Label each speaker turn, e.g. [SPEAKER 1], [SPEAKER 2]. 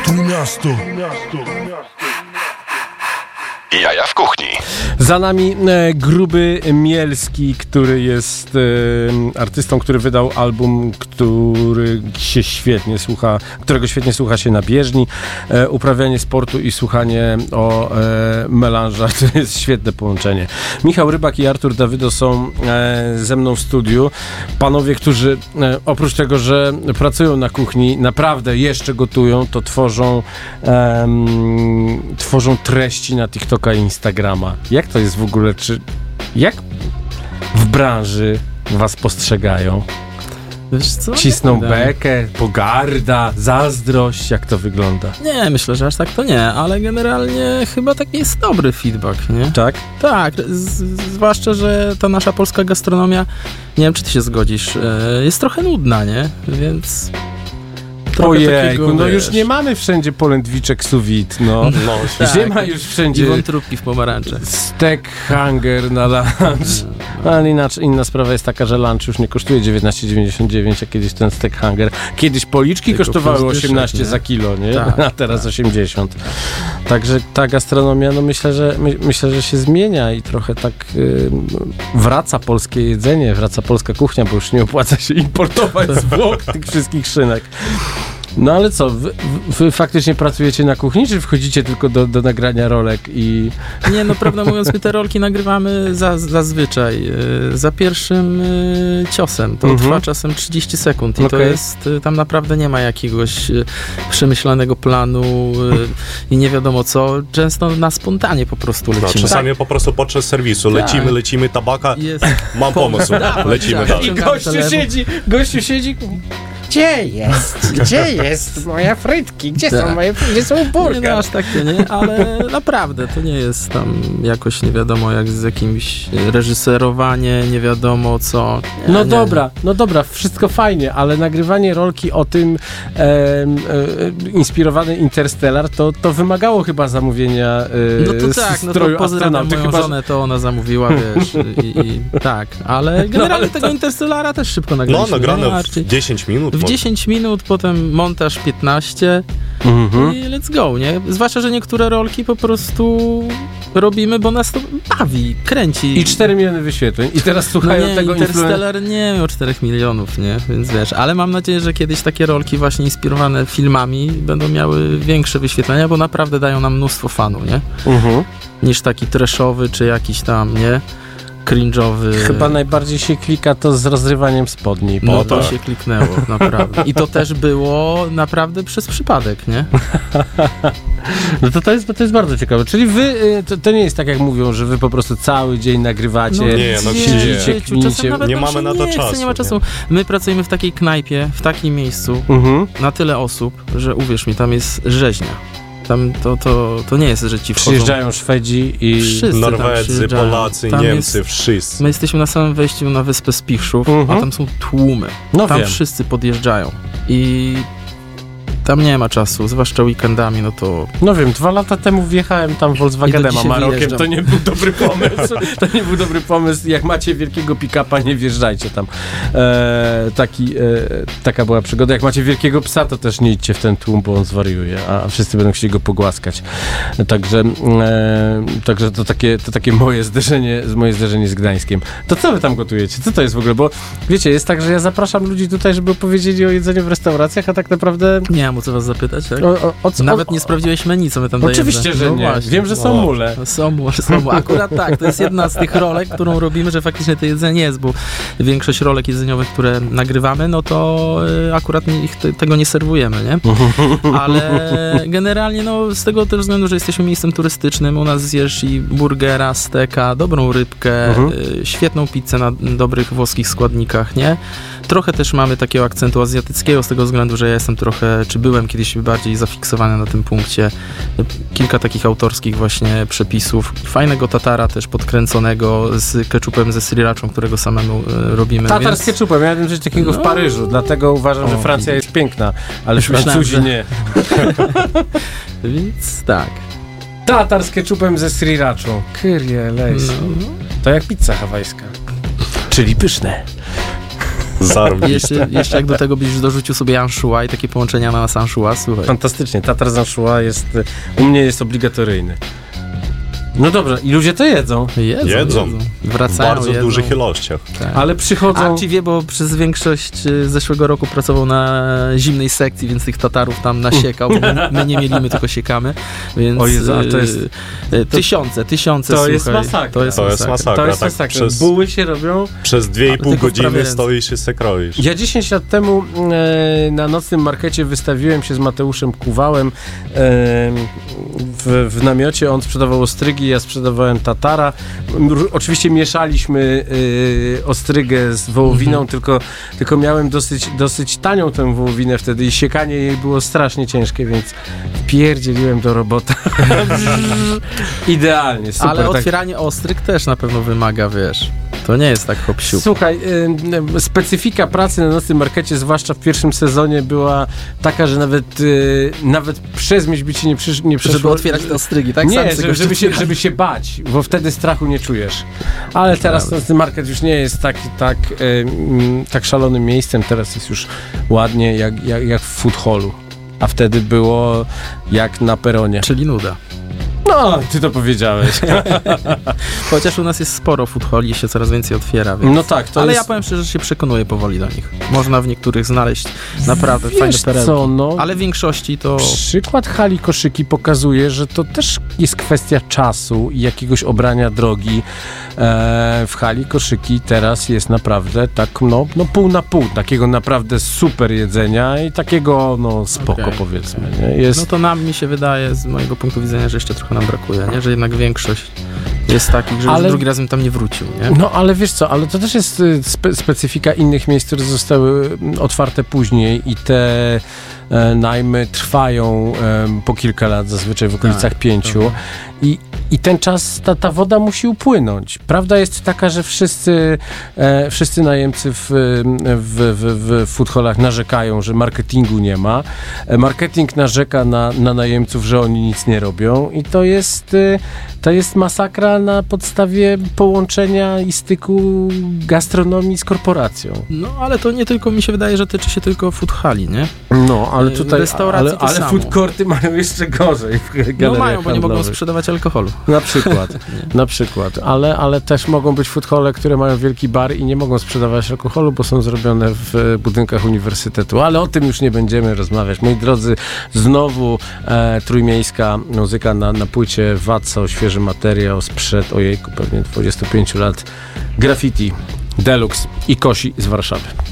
[SPEAKER 1] Trójmiasto.
[SPEAKER 2] Jaja w kuchni.
[SPEAKER 3] Za nami Gruby Mielski, który jest artystą, który wydał album, którego świetnie słucha się na bieżni. Uprawianie sportu i słuchanie o melanżach to jest świetne połączenie. Michał Rybak i Artur Dawydo są ze mną w studiu. Panowie, którzy oprócz tego, że pracują na kuchni, naprawdę jeszcze gotują, to tworzą treści na TikToka i Instagrama. Jak to jest w ogóle? Jak w branży was postrzegają?
[SPEAKER 4] Wiesz co?
[SPEAKER 3] Cisną bekę, pogarda, zazdrość, jak to wygląda?
[SPEAKER 4] Nie, myślę, że aż tak to nie, ale generalnie chyba taki jest dobry feedback, nie?
[SPEAKER 3] Tak?
[SPEAKER 4] Tak, zwłaszcza, że ta nasza polska gastronomia, nie wiem, czy ty się zgodzisz, jest trochę nudna, nie? Więc...
[SPEAKER 3] Ojejku, no już nie mamy wszędzie polędwiczek sous vide, no.
[SPEAKER 4] Tak.
[SPEAKER 3] Nie ma już wszędzie...
[SPEAKER 4] I wątróbki w pomarańcze.
[SPEAKER 3] Steak hanger na lunch. Ale inna sprawa jest taka, że lunch już nie kosztuje 19,99, a kiedyś ten steak hanger. Kiedyś policzki kosztowały 18 za kilo, nie?
[SPEAKER 4] Tak,
[SPEAKER 3] a teraz 80. Także ta gastronomia, no myślę, że się zmienia i trochę tak wraca polskie jedzenie, wraca polska kuchnia, bo już nie opłaca się importować z Włoch tych wszystkich szynek. No ale co, wy faktycznie pracujecie na kuchni, czy wchodzicie tylko do nagrania rolek i...
[SPEAKER 4] Nie, no prawdę mówiąc, my te rolki nagrywamy zazwyczaj za pierwszym ciosem. To trwa czasem 30 sekund i to jest, tam naprawdę nie ma jakiegoś przemyślanego planu i nie wiadomo co. Często na spontanie po prostu lecimy.
[SPEAKER 5] No, czasami po prostu podczas serwisu lecimy, tabaka, mam pomysł, lecimy dalej.
[SPEAKER 3] I gościu siedzi... Gdzie jest moja frytki? Gdzie są burgery?
[SPEAKER 4] Nie, no aż tak to nie, ale naprawdę to nie jest tam jakoś nie wiadomo jak z jakimś reżyserowanie, nie wiadomo co.
[SPEAKER 3] No dobra, wszystko fajnie, ale nagrywanie rolki o tym inspirowany Interstellar, to wymagało chyba zamówienia stroju
[SPEAKER 4] to pozdrawiam moją żonę, to ona zamówiła, wiesz, i tak, ale generalnie tego Interstellara też szybko nagraliśmy.
[SPEAKER 5] Nagrane w 10 minut.
[SPEAKER 4] W 10 minut, potem montaż 15 i let's go, nie? Zwłaszcza, że niektóre rolki po prostu robimy, bo nas to bawi, kręci.
[SPEAKER 3] I 4 miliony wyświetleń. I teraz słuchają tego
[SPEAKER 4] Interstellar nie miał 4 milionów, nie? Więc wiesz, ale mam nadzieję, że kiedyś takie rolki właśnie inspirowane filmami będą miały większe wyświetlenia, bo naprawdę dają nam mnóstwo fanu, nie? Niż taki trashowy, czy jakiś tam, nie? Cringe'owy.
[SPEAKER 3] Chyba najbardziej się klika to z rozrywaniem spodni.
[SPEAKER 4] No to się kliknęło, naprawdę. I to też było naprawdę przez przypadek, nie?
[SPEAKER 3] No to jest bardzo ciekawe. Czyli wy, to nie jest tak jak mówią, że wy po prostu cały dzień nagrywacie, siedzicie, kminicie.
[SPEAKER 5] Nie mamy na to czasu.
[SPEAKER 4] Nie ma czasu. My pracujemy w takiej knajpie, w takim miejscu, na tyle osób, że uwierz mi, tam jest rzeźnia. Tam to nie jest, że ci wchodzą...
[SPEAKER 3] Przyjeżdżają Szwedzi i...
[SPEAKER 4] Wszyscy
[SPEAKER 5] Norwedzy, Polacy, Niemcy, wszyscy.
[SPEAKER 4] My jesteśmy na samym wejściu na wyspę Spichrzów, a tam są tłumy. Tam wszyscy podjeżdżają i tam nie ma czasu, zwłaszcza weekendami, no to...
[SPEAKER 3] No wiem, 2 lata temu wjechałem tam Volkswagenem Amarockiem, to nie był dobry pomysł. To nie był dobry pomysł. Jak macie wielkiego pick-upa, nie wjeżdżajcie tam. Taka była przygoda. Jak macie wielkiego psa, to też nie idźcie w ten tłum, bo on zwariuje, a wszyscy będą chcieli go pogłaskać. Także to takie moje zderzenie z Gdańskiem. To co wy tam gotujecie? Co to jest w ogóle? Bo wiecie, jest tak, że ja zapraszam ludzi tutaj, żeby opowiedzieli o jedzeniu w restauracjach, a tak naprawdę...
[SPEAKER 4] Nie mam o co was zapytać, tak? Nawet nie sprawdziłeś menu, co my tam dajemy.
[SPEAKER 3] Oczywiście, że nie.
[SPEAKER 4] Właśnie.
[SPEAKER 3] Wiem, że są mule.
[SPEAKER 4] Są mule. Akurat tak, to jest jedna z tych rolek, którą robimy, że faktycznie to jedzenie jest, bo większość rolek jedzeniowych, które nagrywamy, no to akurat tego nie serwujemy, nie? Ale generalnie, no z tego też względu, że jesteśmy miejscem turystycznym, u nas zjesz i burgera, steka, dobrą rybkę, świetną pizzę na dobrych włoskich składnikach, nie? Trochę też mamy takiego akcentu azjatyckiego z tego względu, że ja jestem trochę, czy byłem kiedyś bardziej zafiksowany na tym punkcie. Kilka takich autorskich właśnie przepisów. Fajnego tatara też podkręconego z ketchupem ze srirachą, którego samemu robimy.
[SPEAKER 3] Tatar z ketchupem, ja wiem, że takiego w Paryżu, dlatego uważam, że Francja jest piękna, ale Francuzi nie.
[SPEAKER 4] Więc tak.
[SPEAKER 3] Tatar z ketchupem ze srirachą. Kyrie eleison. To jak pizza hawajska. Czyli pyszne.
[SPEAKER 4] Jeszcze jak do tego byś dorzucił sobie anchois i takie połączenia na anchois, słuchaj.
[SPEAKER 3] Fantastycznie. Tatar z anchois u mnie jest obligatoryjny. No dobrze, i ludzie to jedzą.
[SPEAKER 5] Jedzą.
[SPEAKER 4] Wracają,
[SPEAKER 5] w bardzo dużych ilościach.
[SPEAKER 3] Tak. Ale przychodzą...
[SPEAKER 4] Archie wie, bo przez większość zeszłego roku pracował na zimnej sekcji, więc tych Tatarów tam nasiekał. My nie mielimy, tylko siekamy. Więc
[SPEAKER 3] o Jezu, ale to jest...
[SPEAKER 4] Tysiące,
[SPEAKER 3] to
[SPEAKER 4] słuchaj.
[SPEAKER 3] jest masakra.
[SPEAKER 5] To jest masakra.
[SPEAKER 3] Buły się robią...
[SPEAKER 5] Przez 2,5 godziny stoisz i się kroisz.
[SPEAKER 3] Ja 10 lat temu na nocnym markecie wystawiłem się z Mateuszem Kuwałem w namiocie. On sprzedawał ostrygi, ja sprzedawałem tatara. Oczywiście mieszaliśmy ostrygę z wołowiną, tylko miałem dosyć tanią tę wołowinę wtedy i siekanie jej było strasznie ciężkie, więc wpierdzieliłem do robota. Idealnie, super.
[SPEAKER 4] Ale otwieranie ostryg też na pewno wymaga, wiesz. To nie jest tak hop-siup.
[SPEAKER 3] Słuchaj, specyfika pracy na nocnym markecie, zwłaszcza w pierwszym sezonie, była taka, że nawet przez myśl by ci nie przeszło.
[SPEAKER 4] Żeby otwierać te ostrygi, tak?
[SPEAKER 3] Nie, żeby się bać, bo wtedy strachu nie czujesz. Ale teraz ten market już nie jest tak szalonym miejscem, teraz jest już ładnie jak w food hallu. A wtedy było jak na peronie.
[SPEAKER 4] Czyli nuda.
[SPEAKER 3] No, ty to powiedziałeś.
[SPEAKER 4] Chociaż u nas jest sporo food halli, się coraz więcej otwiera. Więc...
[SPEAKER 3] No tak,
[SPEAKER 4] ale ja powiem szczerze, że się przekonuję powoli do nich. Można w niektórych znaleźć naprawdę fajne perełki. Ale w większości to...
[SPEAKER 3] Przykład hali Koszyki pokazuje, że to też jest kwestia czasu i jakiegoś obrania drogi. W hali Koszyki teraz jest naprawdę tak, pół na pół. Takiego naprawdę super jedzenia i takiego, spoko, powiedzmy. Nie? Jest...
[SPEAKER 4] No to mi się wydaje, z mojego punktu widzenia, że jeszcze trochę nam brakuje, nie? Że jednak większość jest takich, że już drugi raz bym tam nie wrócił, nie?
[SPEAKER 3] No, ale wiesz co, ale to też jest specyfika innych miejsc, które zostały otwarte później i te najmy trwają po kilka lat, zazwyczaj w okolicach 5. I ten czas, ta woda musi upłynąć. Prawda jest taka, że wszyscy najemcy w food hallach narzekają, że marketingu nie ma. Marketing narzeka na najemców, że oni nic nie robią i to jest masakra na podstawie połączenia i styku gastronomii z korporacją.
[SPEAKER 4] No, ale to nie tylko, mi się wydaje, że tyczy się tylko food halli, nie?
[SPEAKER 3] No, ale tutaj...
[SPEAKER 4] Ale
[SPEAKER 3] food courty mają jeszcze gorzej w galeriach
[SPEAKER 4] mają, bo nie mogą sprzedawać alkoholu.
[SPEAKER 3] Na przykład. Ale też mogą być food halle, które mają wielki bar i nie mogą sprzedawać alkoholu, bo są zrobione w budynkach uniwersytetu. Ale o tym już nie będziemy rozmawiać. Moi drodzy, znowu trójmiejska muzyka na płycie Watso, świeży materiał sprzed, pewnie 25 lat. Graffiti, Deluxe i Kosi z Warszawy.